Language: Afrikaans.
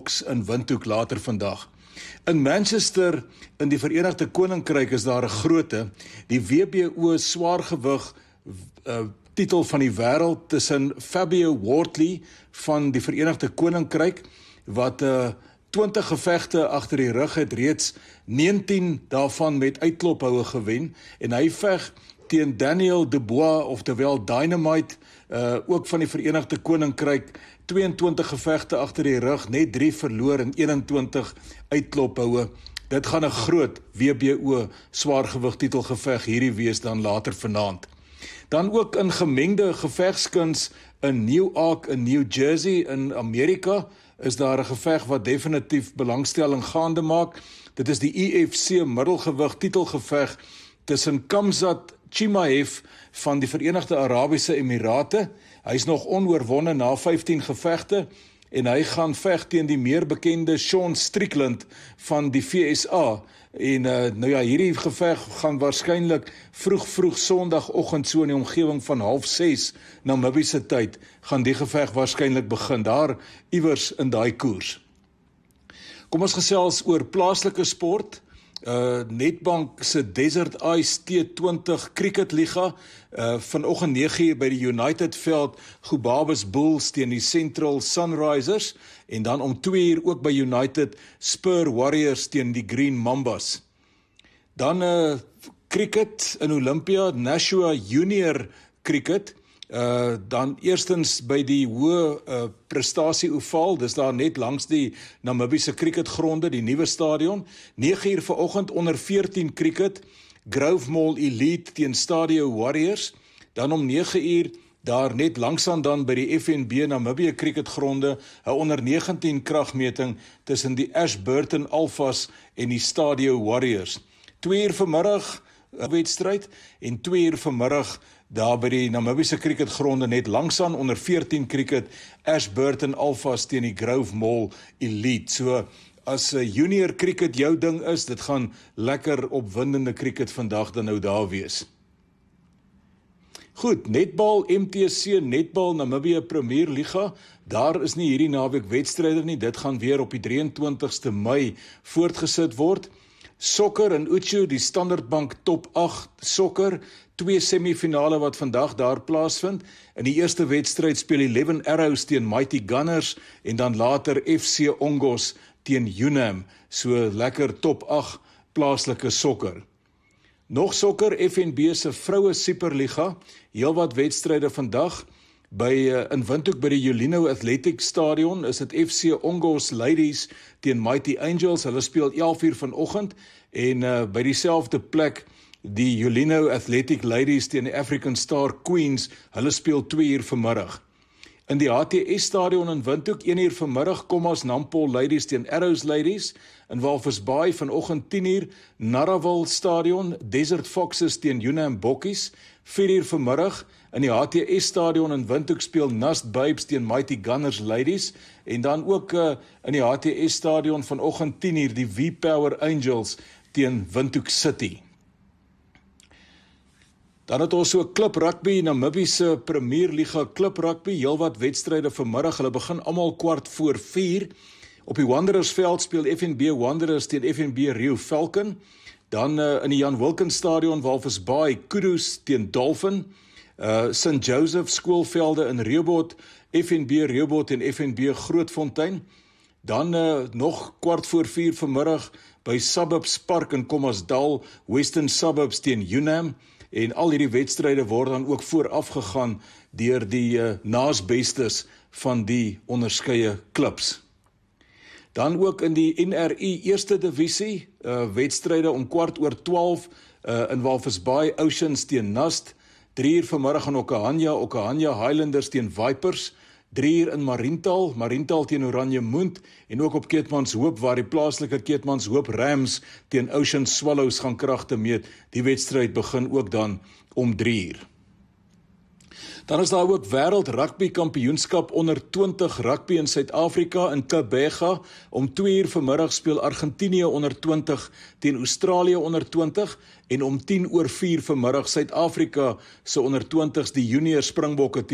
Springboks in Windhoek later vandag. In Manchester in die Verenigde Koninkryk is daar 'n groote, die WBO swaargewig titel van die wêreld tussen Fabio Wortley van die Verenigde Koninkryk wat 20 gevegte agter die rug het, reeds 19 daarvan met uitklophoue gewen en hy veg teen Daniel Dubois oftewel Dynamite ook van die Verenigde Koninkryk, 22 gevegte agter die rug, net 3 verloor en 21 uitklophoue. Dit gaan 'n groot WBO swaargewig titelgeveg hierdie wees dan later vanaand. Dan ook in gemengde gevegskuns in Newark in New Jersey in Amerika is daar 'n geveg wat definitief belangstelling gaande maak. Dit is die UFC middelgewig titelgeveg tussen Khamzat Chimaev van die Verenigde Arabiese Emirate. Hy is nog onoorwonne na 15 gevegte en hy gaan veg teen die meer bekende Sean Strickland van die VSA. En hierdie geveg gaan waarskynlik vroeg Sondagoggend so in die omgewing van 5:30 Namibiese tyd gaan die geveg waarskynlik begin daar iewers in daai koers. Kom ons gesels oor plaaslike sport. Nedbank se Desert Ice T20 Cricketliga vanoggend 9:00 by die United veld, Gubabis Bulls teen die Central Sunrisers en dan om 2:00 ook by United Spur Warriors teen die Green Mambas. Dan cricket in Olympia, Nashua Junior Cricket. Dan eerstens by die hoë prestasie oval, dis daar net langs die Namibiese cricketgronde, die nuwe stadion. 9:00 vanoggend onder 14 cricket, Grove Mall Elite teen Stadio Warriors. Dan om 9:00 daar net langsaan dan by die FNB Namibia cricketgronde, 'n onder 19 kragmeting tussen die Ashburton Alphas en die Stadio Warriors. 2:00 vanmiddag wedstryd en 2:00 vanmiddag daar by die Namibiese cricketgronde net langsaan onder 14 cricket, Ashburton Alphas teen die Grove Mall Elite. So as junior cricket jou ding is, dit gaan lekker opwindende cricket vandag dan nou daar wees. Goed, netbal, MTC, netbal Namibia Premier Liga, daar is nie hierdie naweek wedstryde nie, dit gaan weer op die 23ste Mei voortgesit word. Sokker in Uchu, die Standard Bank Top 8 sokker, 2 semifinale wat vandag daar plaasvind. In die eerste wedstryd speel 11 Arrows teen Mighty Gunners en dan later FC Ongos teen Unam. So lekker top 8 plaaslike sokker. Nog sokker, FNB se Vroue Superliga, heelwat wedstryde vandag. In Windhoek by die Julino Athletic Stadion is dit FC Ongos Ladies teen Mighty Angels. Hulle speel 11:00 vanoggend en by dieselfde plek die Julino Athletic Ladies teen die African Star Queens. Hulle speel 2:00 vanmiddag. In die HTS Stadion in Windhoek 1:00 vanmiddag Kommas Nampol Ladies teen Arrows Ladies. In Walvis Bay vanoggend 10:00 Narraville Stadion Desert Foxes teen Unam Bokkies. 4:00 vanmiddag in die HTS Stadion in Windhoek speel Nust Babes teen Mighty Gunners Ladies en dan ook in die HTS Stadion vanoggend 10:00 die V-Power Angels teen Windhoek City. Dan het ons so Klip Rugby, Namibiese Premier Liga Klip Rugby, heelwat wedstryde vanmiddag, hulle begin almal 4:15. Op die Wanderers veld speel FNB Wanderers teen FNB Rio Falcon. Dan in die Jan Wilkins Stadion Walvis Bay, Kudos teen Dolphin. St. Joseph skoolvelde in Rehoboth, FNB Rehoboth en FNB Grootfontein. Dan nog 4:15 vanmiddag by Suburbs Park in Kommersdal, Western Suburbs teen Unam. En al hierdie wedstryde word dan ook vooraf gegaan deur die naasbestes van die onderskeie klubs. Dan ook in die NRI Eerste Divisie, wedstryde om 12:15 in Walvis Bay, Oceans teen Nust, 3:00 vanmiddag in Okahanja Highlanders teen Vipers, 3:00 in Mariental teen Oranje Moond en ook op Keetmanshoop waar die plaaslike Keetmanshoop Rams teen Ocean Swallows gaan kragte meet. Die wedstryd begin ook dan om 3:00. Dan is daar ook Wêreld Rugby Kampioenskap onder 20 rugby in Suid-Afrika in Tebega. Om 2:00 vanmiddag speel Argentinië onder 20 teen Australië onder 20 en om 4:10 vanmiddag Suid-Afrika se onder 20s die junior Springbokke